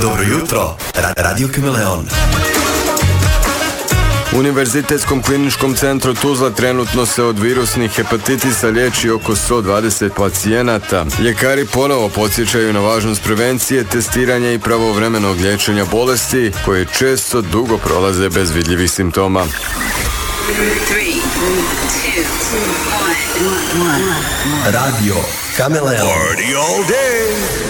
Dobro jutro, Radio Kameleon. U Univerzitetskom kliničkom centru Tuzla trenutno se od virusnih hepatitisa liječi oko 120 pacijenata. Ljekari ponovo podsjećaju na važnost prevencije, testiranja i pravovremenog liječenja bolesti koje često dugo prolaze bez vidljivih simptoma. 3, 2, 1. Radio Kameleon. Party all day.